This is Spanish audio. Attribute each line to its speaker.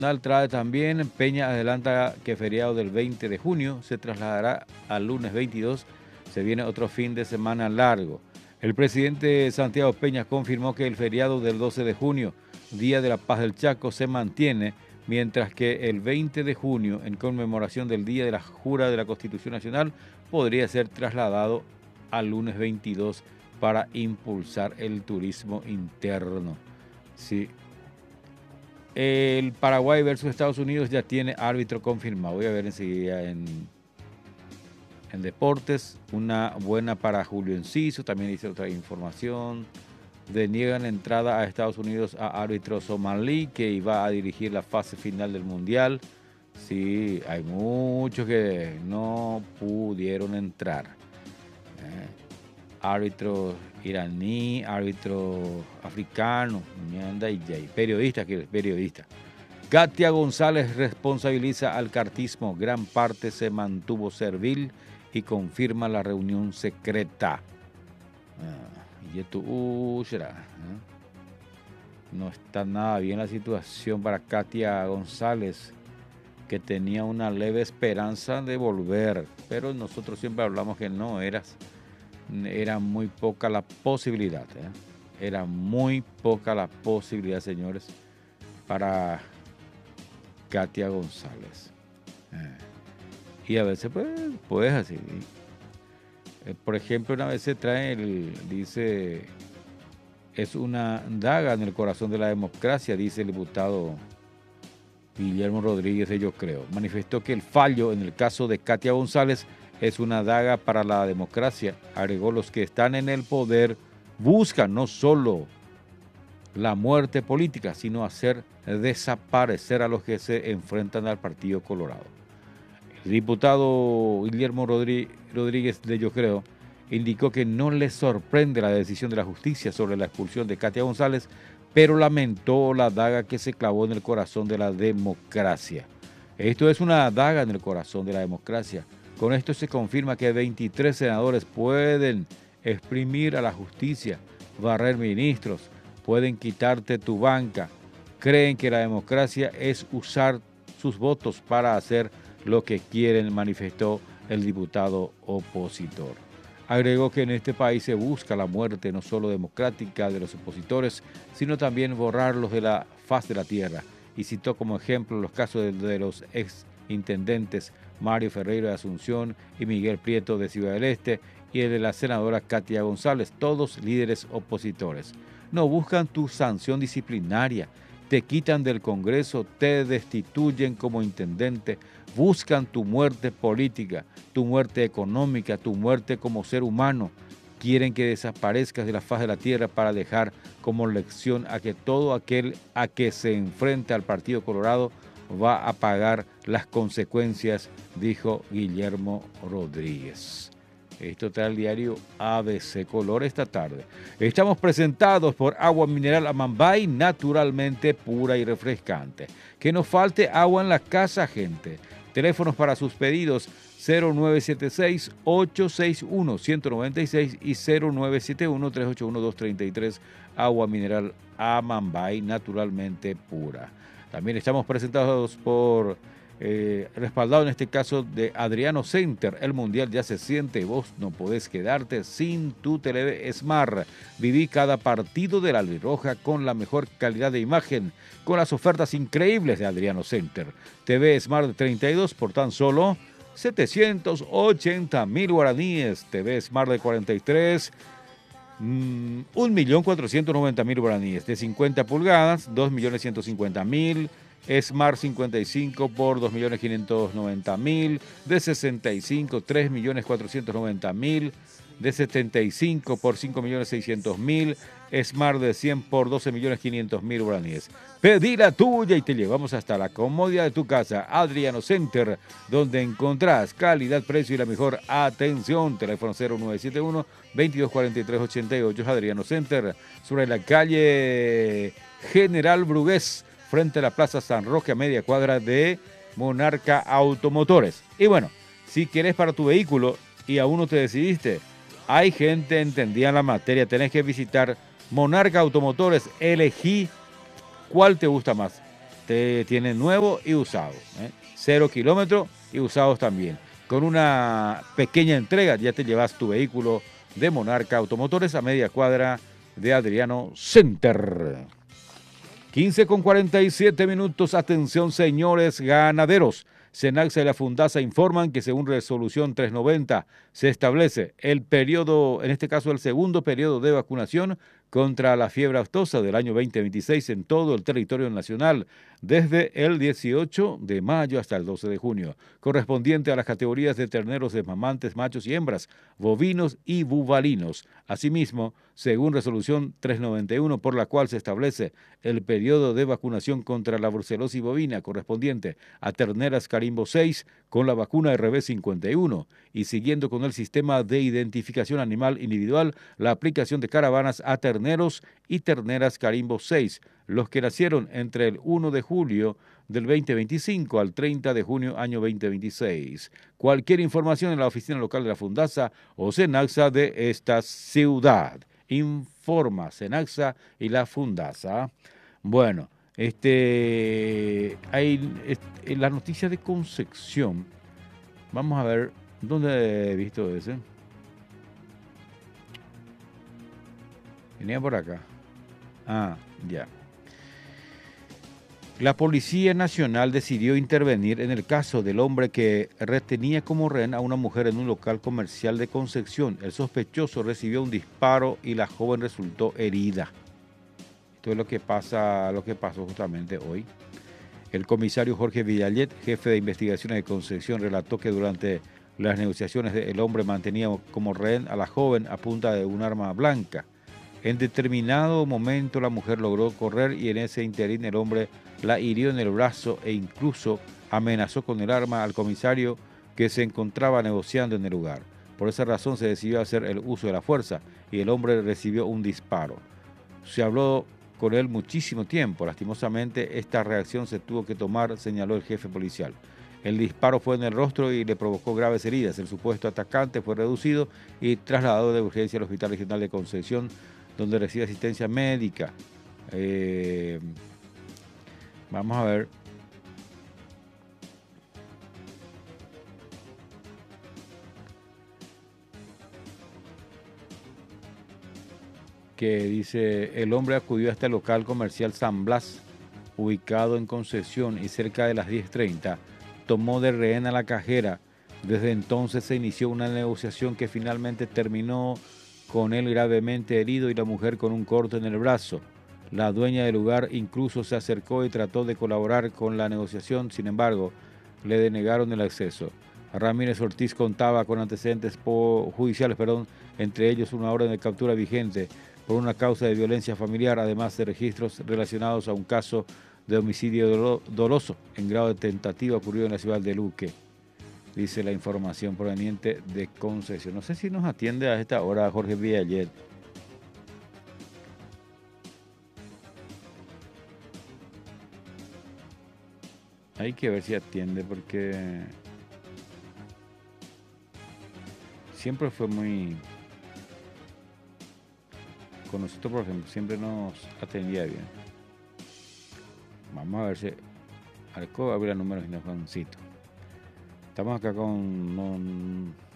Speaker 1: Trae también, Peña adelanta que feriado del 20 de junio se trasladará al lunes 22, se viene otro fin de semana largo. El presidente Santiago Peña confirmó que el feriado del 12 de junio, Día de la Paz del Chaco, se mantiene, mientras que el 20 de junio, en conmemoración del Día de la Jura de la Constitución Nacional, podría ser trasladado al lunes 22 para impulsar el turismo interno. Sí. El Paraguay versus Estados Unidos ya tiene árbitro confirmado. Voy a ver enseguida en deportes. Una buena para Julio Enciso. También dice otra información. Deniegan entrada a Estados Unidos a árbitro somalí que iba a dirigir la fase final del Mundial. Sí, hay muchos que no pudieron entrar. Árbitro iraní, árbitro africano, periodista. Katia González responsabiliza al cartismo, gran parte se mantuvo servil y confirma la reunión secreta. No está nada bien la situación para Katia González, que tenía una leve esperanza de volver, pero nosotros siempre hablamos que no era muy poca la posibilidad, era muy poca la posibilidad, señores, para Katia González. Y a veces, pues así. Por ejemplo, una vez se trae, dice, es una daga en el corazón de la democracia, dice el diputado Guillermo Rodríguez de Yo Creo. Manifestó que el fallo en el caso de Katia González es una daga para la democracia. Agregó, los que están en el poder buscan no solo la muerte política, sino hacer desaparecer a los que se enfrentan al Partido Colorado. El diputado Guillermo Rodríguez de Yo Creo indicó que no le sorprende la decisión de la justicia sobre la expulsión de Katia González, pero lamentó la daga que se clavó en el corazón de la democracia. Esto es una daga en el corazón de la democracia. Con esto se confirma que 23 senadores pueden exprimir a la justicia, barrer ministros, pueden quitarte tu banca. Creen que la democracia es usar sus votos para hacer lo que quieren, manifestó el diputado opositor. Agregó que en este país se busca la muerte no solo democrática de los opositores, sino también borrarlos de la faz de la tierra, y citó como ejemplo los casos de los ex intendentes Mario Ferreira de Asunción y Miguel Prieto de Ciudad del Este y el de la senadora Katia González, todos líderes opositores. No buscan tu sanción disciplinaria, te quitan del Congreso, te destituyen como intendente, buscan tu muerte política, tu muerte económica, tu muerte como ser humano. Quieren que desaparezcas de la faz de la tierra para dejar como lección a que todo aquel a que se enfrenta al Partido Colorado va a pagar las consecuencias, dijo Guillermo Rodríguez. Esto trae el diario ABC Color esta tarde. Estamos presentados por Agua Mineral Amambay, naturalmente pura y refrescante. Que no falte agua en la casa, gente. Teléfonos para sus pedidos 0976-861-196 y 0971-381-233. Agua Mineral Amambay, naturalmente pura. También estamos presentados por, respaldado en este caso de Adriano Center. El Mundial ya se siente, vos no podés quedarte sin tu TV Smart. Viví cada partido de la albirroja con la mejor calidad de imagen, con las ofertas increíbles de Adriano Center. TV Smart de 32 por tan solo 780,000 guaraníes. TV Smart de 43, 1.490.000 guaraníes. De 50 pulgadas, 2.150.000. Smart 55 por 2.590.000. De 65, 3.490.000. De 75 por 5.600.000. Smart de 100 por 12.500.000 guaraníes. Pedí la tuya y te llevamos hasta la comodidad de tu casa. Adriano Center, donde encontrás calidad, precio y la mejor atención. Teléfono 0971-224388. Adriano Center, sobre la calle General Brugués, frente a la Plaza San Roque, a media cuadra de Monarca Automotores. Y bueno, si querés para tu vehículo y aún no te decidiste, hay gente entendida en la materia, tenés que visitar Monarca Automotores, elegí cuál te gusta más. tiene nuevo y usado. 0 kilómetros y usados también. Con una pequeña entrega ya te llevas tu vehículo de Monarca Automotores a media cuadra de Adriano Center. 15:47. Atención, señores ganaderos. Senaxa y la Fundasa informan que según resolución 390 se establece el periodo, en este caso el segundo periodo de vacunación contra la fiebre aftosa del año 2026 en todo el territorio nacional, desde el 18 de mayo hasta el 12 de junio, correspondiente a las categorías de terneros desmamantes, machos y hembras, bovinos y bubalinos. Asimismo, según resolución 391, por la cual se establece el periodo de vacunación contra la brucelosis bovina correspondiente a terneras Carimbo 6 con la vacuna RB51 y siguiendo con el sistema de identificación animal individual, la aplicación de caravanas a terneros y terneras Carimbo 6, los que nacieron entre el 1 de julio del 2025 al 30 de junio año 2026. Cualquier información en la oficina local de la Fundasa o Senaxa de esta ciudad. Informa Senaxa y la Fundasa. Bueno, hay la noticia de Concepción. Vamos a ver, ¿dónde he visto ese? Venía por acá. Ah, ya. La Policía Nacional decidió intervenir en el caso del hombre que retenía como rehén a una mujer en un local comercial de Concepción. El sospechoso recibió un disparo y la joven resultó herida. Esto es lo que pasó justamente hoy. El comisario Jorge Villallet, jefe de investigaciones de Concepción, relató que durante las negociaciones el hombre mantenía como rehén a la joven a punta de un arma blanca. En determinado momento la mujer logró correr y en ese interín el hombre la hirió en el brazo e incluso amenazó con el arma al comisario que se encontraba negociando en el lugar. Por esa razón se decidió hacer el uso de la fuerza y el hombre recibió un disparo. Se habló con él muchísimo tiempo. Lastimosamente esta reacción se tuvo que tomar, señaló el jefe policial. El disparo fue en el rostro y le provocó graves heridas. El supuesto atacante fue reducido y trasladado de urgencia al Hospital Regional de Concepción, donde recibe asistencia médica. Vamos a ver. Que dice, el hombre acudió a este local comercial San Blas, ubicado en Concepción, y cerca de las 10:30 tomó de rehén a la cajera. Desde entonces se inició una negociación que finalmente terminó con él gravemente herido y la mujer con un corte en el brazo. La dueña del lugar incluso se acercó y trató de colaborar con la negociación, sin embargo, le denegaron el acceso. Ramírez Ortiz contaba con antecedentes judiciales, entre ellos una orden de captura vigente por una causa de violencia familiar, además de registros relacionados a un caso de homicidio doloso en grado de tentativa ocurrido en la ciudad de Luque. Dice la información proveniente de Concepción. No sé si nos atiende a esta hora Jorge Villallet. Hay que ver si atiende porque siempre fue muy... Con nosotros, por ejemplo, siempre nos atendía bien. Vamos a ver si... Arco abre el número y nos da un cito. Estamos acá con...